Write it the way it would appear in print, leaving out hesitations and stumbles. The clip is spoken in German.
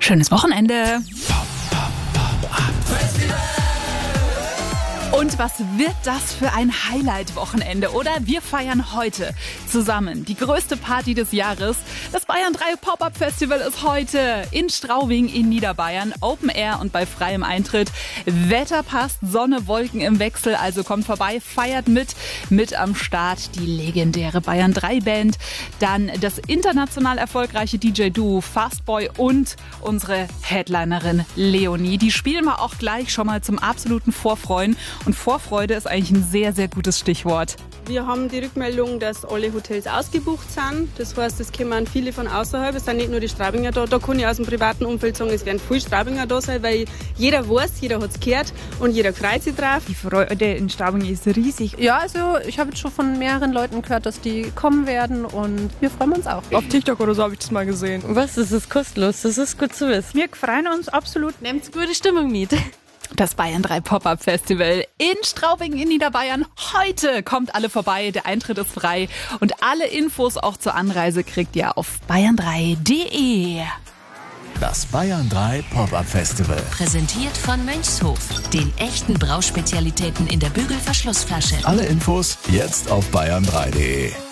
Schönes Wochenende. Und was wird das für ein Highlight-Wochenende, oder? Wir feiern heute zusammen die größte Party des Jahres. Das Bayern 3 Pop-Up Festival ist heute in Straubing in Niederbayern. Open Air und bei freiem Eintritt. Wetter passt, Sonne, Wolken im Wechsel, also kommt vorbei, feiert mit am Start die legendäre Bayern 3 Band. Dann das international erfolgreiche DJ-Duo Fastboy und unsere Headlinerin Leonie. Die spielen wir auch gleich schon mal zum absoluten Vorfreuen. Und Vorfreude ist eigentlich ein sehr, sehr gutes Stichwort. Wir haben die Rückmeldung, dass alle Hotels ausgebucht sind. Das heißt, es kommen viele von außerhalb. Es sind nicht nur die Straubinger da. Da kann ich aus dem privaten Umfeld sagen, es werden viele Straubinger da sein, weil jeder weiß, jeder hat es gehört und jeder freut sich drauf. Die Freude in Straubing ist riesig. Ja, also ich habe jetzt schon von mehreren Leuten gehört, dass die kommen werden und wir freuen uns auch. Auf TikTok oder so habe ich das mal gesehen. Was, das ist kostenlos, das ist gut zu wissen. Wir freuen uns absolut. Nehmt gute Stimmung mit. Das Bayern 3 Pop-Up Festival in Straubing in Niederbayern. Heute kommt alle vorbei, der Eintritt ist frei und alle Infos auch zur Anreise kriegt ihr auf bayern3.de. Das Bayern 3 Pop-Up Festival. Präsentiert von Mönchshof, den echten Brauspezialitäten in der Bügelverschlussflasche. Alle Infos jetzt auf bayern3.de.